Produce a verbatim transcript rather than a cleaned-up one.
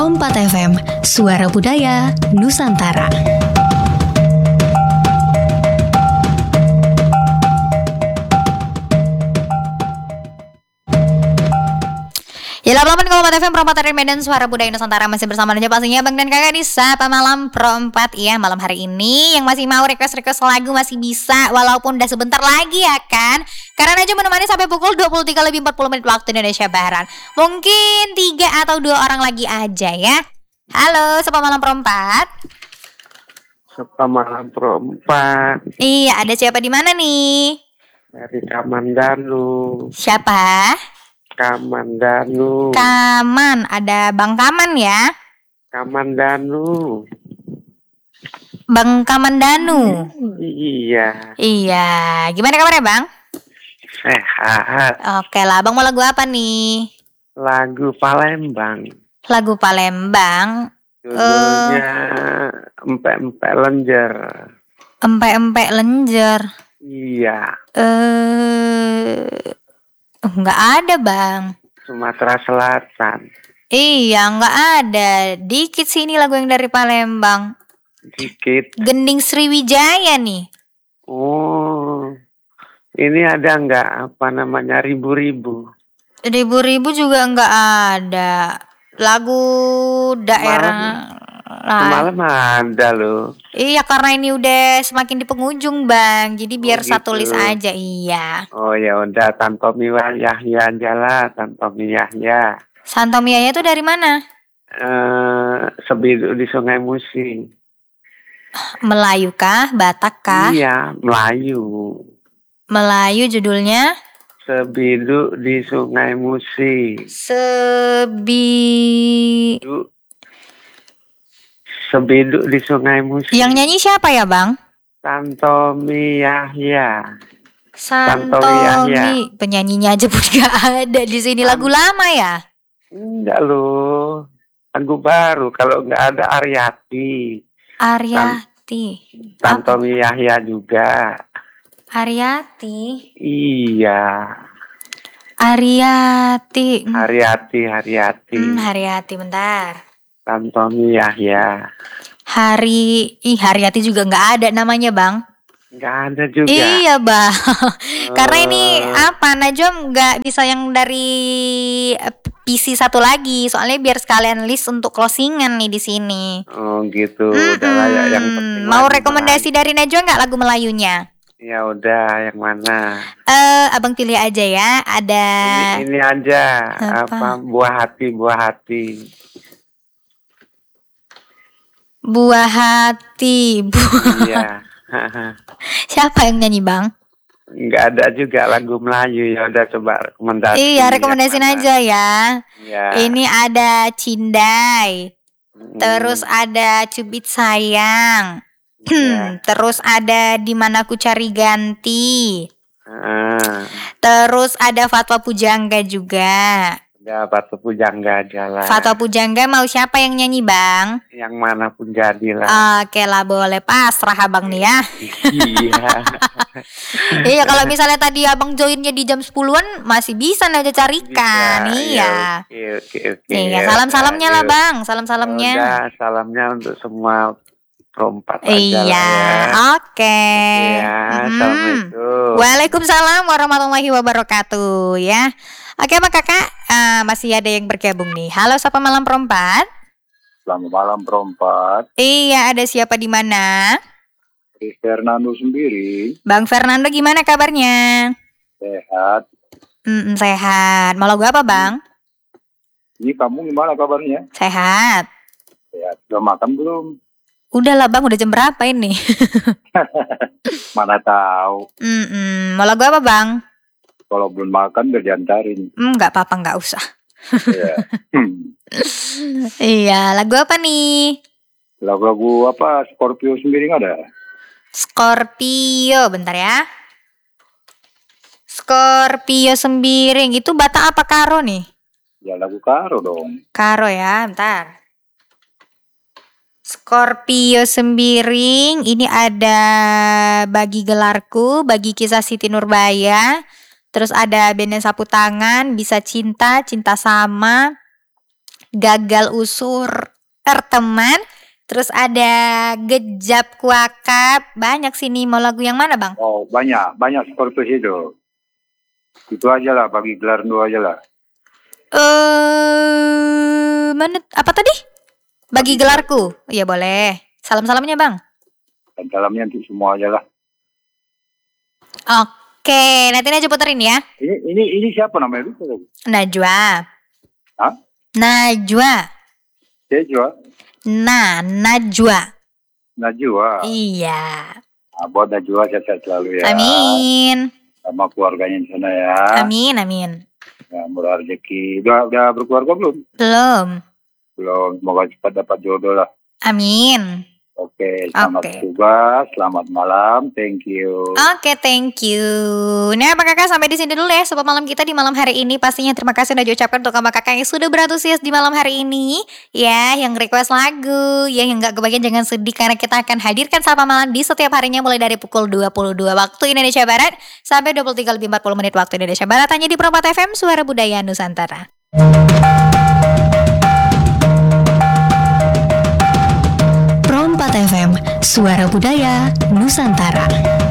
Prompat F M, Suara Budaya Nusantara. Ya, delapan koma empat F M Prompat dari Medan, Suara Budaya Nusantara. Masih bersama aja pastinya Bang dan Kakak di Sapa Malam Prompat. Iya, malam hari ini yang masih mau request-request lagu masih bisa, walaupun udah sebentar lagi ya kan. Karena Najwa menemani sampai pukul dua puluh tiga lebih empat puluh menit waktu Indonesia Barat. Mungkin tiga atau dua orang lagi aja ya. Halo, Sapa Malam Prompat. Sapa Malam Prompat. Iya, ada siapa di mana nih? Dari Kamandanu. Siapa? Kamandanu. Kaman, ada Bang Kaman ya? Kamandanu. Bang Kamandanu. Iya. Iya, gimana kabarnya Bang? Sehat. Oke lah, Bang mau lagu apa nih? Lagu Palembang. Lagu Palembang. Judulnya Empek-empek Lenjer. Empek-empek Lenjer. Iya. Eh, nggak ada Bang. Sumatera Selatan. Iya, nggak ada. Dikit sih ini lagu yang dari Palembang. Dikit. Gending Sriwijaya nih. Oh, ini ada nggak apa namanya ribu-ribu? Ribu-ribu juga nggak ada. Lagu daerah. Semalam ada loh. Iya, karena ini udah semakin di penghujung Bang. Jadi biar Oh, satu gitu. list aja. Iya. Oh ya udah, Tantomi Yahya Jala, Tantomi Yahya. Santomiaya itu dari mana? Eh, Sebiduk di Sungai Musi. Melayu kah? Batak kah? Iya, Melayu. Melayu judulnya Sebiduk di Sungai Musi. Sebi. Du- Sebiduk di Sungai Musi. Yang nyanyi siapa ya Bang? Tantomi Yahya. Santomi. Penyanyinya aja pun gak ada di sini. Lagu lama ya? Enggak loh. Lagu baru. Kalau nggak ada Aryati. Aryati. Tantomi Yahya juga. Aryati. Iya. Aryati. Hmm, Haryati, Haryati. hmm, Haryati bentar. Tantomi Yahya. Hari, ih Haryati juga nggak ada namanya Bang. Nggak ada juga. Iya Bang. Karena ini Eh, apa? Najwa nggak bisa yang dari eh, P C satu lagi. Soalnya biar sekalian list untuk closingan nih di sini. Oh gitu. Udah lah ya, yang Mm-mm. penting Mau lagu rekomendasi dari Najwa nggak lagu Melayunya? Melayu. Ya udah, yang mana? Eh, abang pilih aja ya. Ada Ini, ini aja. Apa? Apa? Buah hati, buah hati. Buah Hati. Bu- Iya. Siapa yang nyanyi Bang? Nggak ada juga lagu Melayu. Ya udah, coba rekomendasi. Iya, rekomendasiin yang mana? aja ya. Ya. Ini ada Cindai. Hmm, Terus ada Cubit Sayang. ya. Terus ada Di Mana Ku Cari Ganti. Ah, Terus ada Fatwa Pujangga juga. udah Batu Pujangga aja lah. Fatwa Pujangga mau siapa yang nyanyi Bang? Yang mana pun jadilah. Oke lah, boleh, pasrah abang nih ya. Iya. Iya, kalau misalnya tadi abang joinnya di jam sepuluhan masih bisa nih carikan. Bisa, Iya. Oke, oke, oke. Iya, salam-salamnya lah Yuk. Bang, salam-salamnya. Udah, salamnya untuk semua perempat aja Iya, lah ya. oke. Ya, Mm-mm. assalamualaikum. Waalaikumsalam warahmatullahi wabarakatuh ya. Oke Mak Kakak, eh, masih ada yang bergabung nih. Halo, Sapa Malam Perempat. Selamat malam Perempat. Iya, ada siapa di mana? Di Fernando sendiri Bang Fernando, gimana kabarnya? sehat. Mm, sehat. Mau lagu apa Bang? Ini kamu gimana kabarnya? Sehat. Sehat. Sudah makan belum? Udah lah Bang, udah jam berapa ini? Mana tahu. Mm-mm. Mau lagu apa Bang? Kalau belum makan udah diantarin. Hmm, nggak apa-apa, nggak usah. Ya. Hmm. Iya, lagu apa nih? Lagu-lagu apa? Scorpio sendiri nggak ada? Scorpio, bentar ya. Scorpio Sembiring, itu Batak apa Karo nih? Ya lagu Karo dong. Karo ya, bentar. Scorpio Sembiring, ini ada Bagi Gelarku, Bagi Kisah Siti Nurbaya. Terus ada Band Sapu Tangan, Bisa Cinta, Cinta Sama. gagal usur teman, terus ada gejap kuakap. Banyak sih nih, mau lagu yang mana bang? Oh, banyak. Banyak Scorpius itu. Itu aja lah, bagi gelar dua aja lah. Eh, mana? Apa tadi? Bagi gelarku. Iya boleh. Salam-salamnya bang. Dan salamnya untuk semua aja lah. Oke, nanti aja puterin ya. Ini ini ini siapa namanya? Lupa lagi. Najwa. Hah? Najwa. Najwa. Nah, Najwa. Najwa. Iya. Nah, buat Najwa sehat selalu ya. Amin. Sama keluarganya di sana ya. Amin, amin. Ya, murah rezeki. Udah, udah berkeluarga belum? Belum. Belum. Semoga cepat dapat jodoh lah. Amin. Oke, selamat Oke. tugas, selamat malam, thank you. Oke, thank you. Nah, Pak Kakak sampai di sini dulu ya sobat malam kita di malam hari ini. Pastinya terima kasih udah diucapkan untuk Pak Kakak yang sudah berantusias di malam hari ini. Ya, yang request lagu, ya yang nggak kebagian jangan sedih karena kita akan hadirkan Sapa Malam di setiap harinya mulai dari pukul dua puluh dua waktu Indonesia Barat sampai dua puluh tiga lebih empat puluh menit waktu Indonesia Barat hanya di Perempat F M Suara Budaya Nusantara. Perempat F M, Suara Budaya Nusantara.